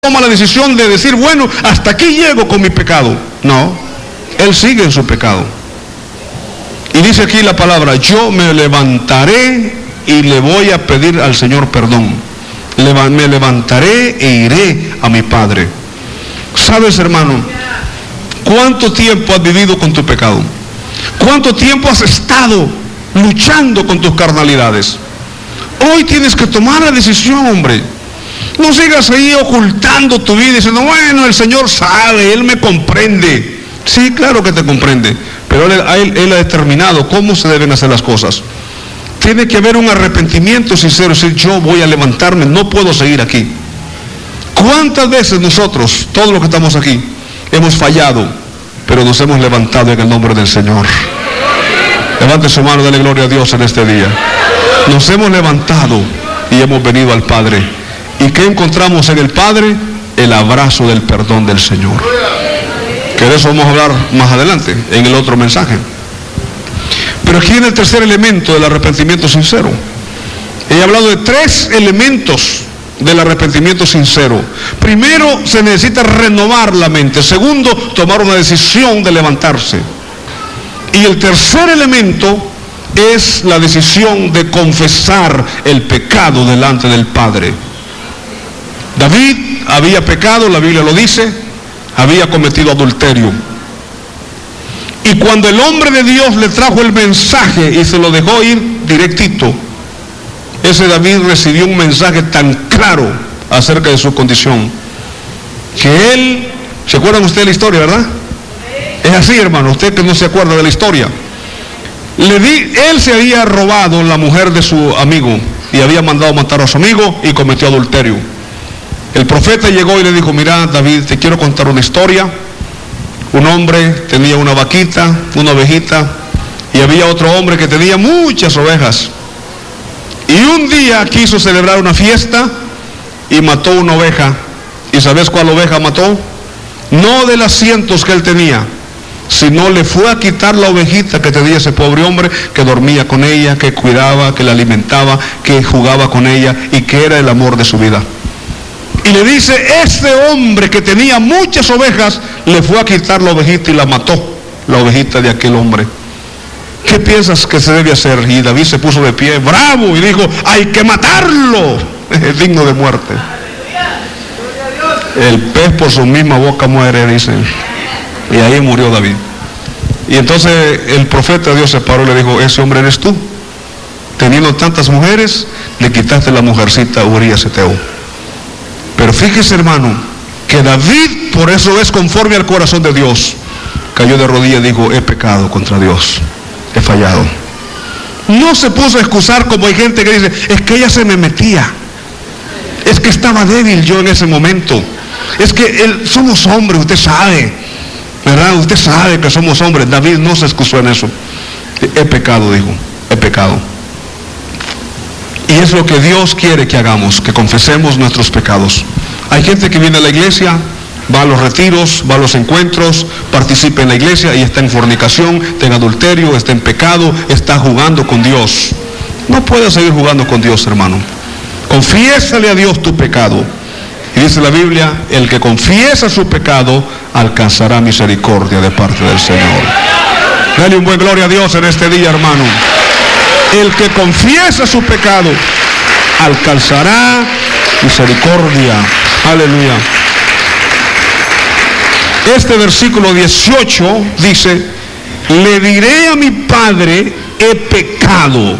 toma la decisión de decir, bueno, hasta aquí llego con mi pecado. No, él sigue en su pecado. Y dice aquí la palabra, yo me levantaré y le voy a pedir al Señor perdón. Me levantaré e iré a mi Padre. ¿Sabes, hermano? ¿Cuánto tiempo has vivido con tu pecado? ¿Cuánto tiempo has estado luchando con tus carnalidades? Hoy tienes que tomar la decisión, hombre. No sigas ahí ocultando tu vida diciendo, bueno, el Señor sabe, Él me comprende. Sí, claro que te comprende, pero Él ha determinado cómo se deben hacer las cosas. Tiene que haber un arrepentimiento sincero, decir, yo voy a levantarme, no puedo seguir aquí. ¿Cuántas veces nosotros, todos los que estamos aquí, hemos fallado, pero nos hemos levantado en el nombre del Señor? Levante su mano, dale gloria a Dios en este día. Nos hemos levantado y hemos venido al Padre. ¿Y qué encontramos en el Padre? El abrazo del perdón del Señor. Que de eso vamos a hablar más adelante, en el otro mensaje. Pero aquí en el tercer elemento del arrepentimiento sincero. He hablado de 3 elementos del arrepentimiento sincero. Primero, se necesita renovar la mente. Segundo, tomar una decisión de levantarse. Y el tercer elemento es la decisión de confesar el pecado delante del Padre. David había pecado, la Biblia lo dice, había cometido adulterio. Y cuando el hombre de Dios le trajo el mensaje y se lo dejó ir directito, ese David recibió un mensaje tan claro acerca de su condición, que él, ¿se acuerdan ustedes de la historia, verdad? Es así, hermano, usted que no se acuerda de la historia. Él se había robado la mujer de su amigo y había mandado matar a su amigo y cometió adulterio. El profeta llegó y le dijo, mira, David, te quiero contar una historia. Un hombre tenía una vaquita, una ovejita, y había otro hombre que tenía muchas ovejas. Y un día quiso celebrar una fiesta y mató una oveja. ¿Y sabes cuál oveja mató? No de las cientos que él tenía, sino le fue a quitar la ovejita que tenía ese pobre hombre, que dormía con ella, que cuidaba, que la alimentaba, que jugaba con ella y que era el amor de su vida. Y le dice, este hombre que tenía muchas ovejas, le fue a quitar la ovejita y la mató, la ovejita de aquel hombre. ¿Qué piensas que se debe hacer? Y David se puso de pie, bravo, y dijo, hay que matarlo, es digno de muerte. El pez por su misma boca muere, dice. Y ahí murió David. Y entonces el profeta de Dios se paró y le dijo, ese hombre eres tú. Teniendo tantas mujeres, le quitaste la mujercita Urías Eteo. Pero fíjese, hermano, que David, por eso es conforme al corazón de Dios, cayó de rodillas y dijo, he pecado contra Dios, he fallado. No se puso a excusar como hay gente que dice, es que ella se me metía, es que estaba débil yo en ese momento, es que somos hombres, usted sabe, ¿verdad? Usted sabe que somos hombres. David no se excusó en eso. He pecado, dijo, he pecado. Y es lo que Dios quiere que hagamos, que confesemos nuestros pecados. Hay gente que viene a la iglesia, va a los retiros, va a los encuentros, participa en la iglesia y está en fornicación, está en adulterio, está en pecado, está jugando con Dios. No puedes seguir jugando con Dios, hermano. Confiésale a Dios tu pecado. Y dice la Biblia, el que confiesa su pecado alcanzará misericordia de parte del Señor. Dale un buen gloria a Dios en este día, hermano. El que confiesa su pecado alcanzará misericordia. Aleluya. Este versículo 18 dice, le diré a mi Padre, he pecado.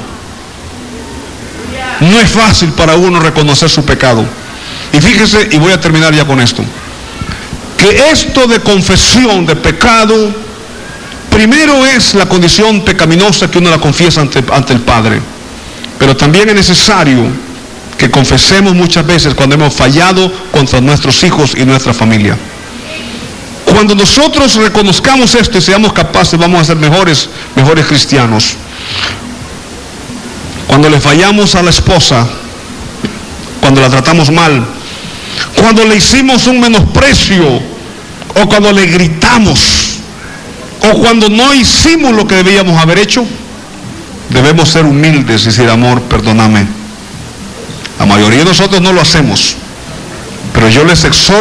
No es fácil para uno reconocer su pecado. Y fíjese, y voy a terminar ya con esto, que esto de confesión de pecado, primero es la condición pecaminosa que uno la confiesa ante el Padre. Pero también es necesario que confesemos muchas veces cuando hemos fallado contra nuestros hijos y nuestra familia. Cuando nosotros reconozcamos esto y seamos capaces, vamos a ser mejores cristianos. Cuando le fallamos a la esposa, cuando la tratamos mal, cuando le hicimos un menosprecio, o cuando le gritamos, o cuando no hicimos lo que debíamos haber hecho, debemos ser humildes y decir, amor, perdóname. La mayoría de nosotros no lo hacemos, Pero yo les exhorto